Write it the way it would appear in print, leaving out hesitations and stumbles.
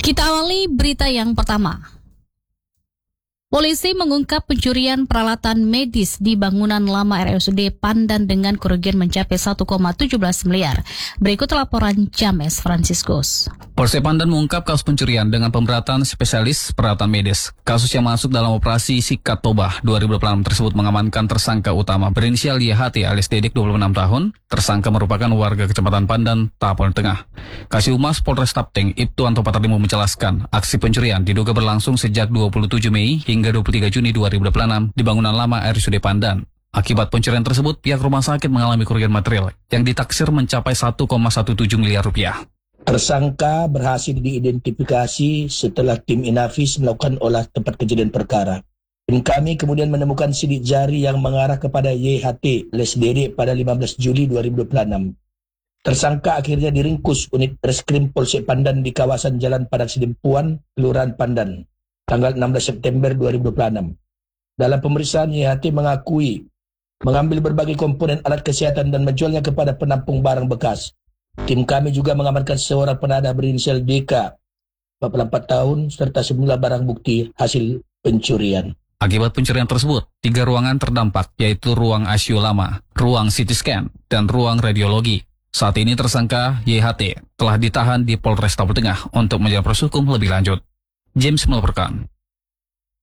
Kita awali berita yang pertama. Polisi mengungkap pencurian peralatan medis di bangunan lama RSUD Pandan dengan kerugian mencapai 1,17 miliar. Berikut laporan James Franciscus. Polsek Pandan mengungkap kasus pencurian dengan pemberatan spesialis peralatan medis. Kasus yang masuk dalam operasi Sikat Tobah 2026 tersebut mengamankan tersangka utama berinisial YHT alias Dedek 26 tahun. Tersangka merupakan warga Kecamatan Pandan, Tapal Tengah. Kasih Humas Polres Tapteng, Ibtu Anto Patarlimo menjelaskan, aksi pencurian diduga berlangsung sejak 27 Mei hingga 23 Juni 2026 di bangunan lama RSUD Pandan. Akibat pencurian tersebut, pihak rumah sakit mengalami kerugian material yang ditaksir mencapai 1,17 miliar rupiah. Tersangka berhasil diidentifikasi setelah tim Inafis melakukan olah tempat kejadian perkara. Tim kami kemudian menemukan sidik jari yang mengarah kepada YHT alias Dede pada 15 Juli 2026. Tersangka akhirnya diringkus unit Reskrim Polsek Pandan di kawasan Jalan Padang Sidempuan, Kelurahan Pandan, tanggal 16 September 2026. Dalam pemeriksaan, YHT mengakui mengambil berbagai komponen alat kesehatan dan menjualnya kepada penampung barang bekas. Tim kami juga mengamankan seorang penadah berinisial DK, 44 tahun, serta sejumlah barang bukti hasil pencurian. Akibat pencurian tersebut, 3 ruangan terdampak, yaitu ruang ICU lama, ruang CT scan, dan ruang radiologi. Saat ini tersangka YHT telah ditahan di Polres Tapal Tengah untuk menjalani proses hukum lebih lanjut. James melaporkan.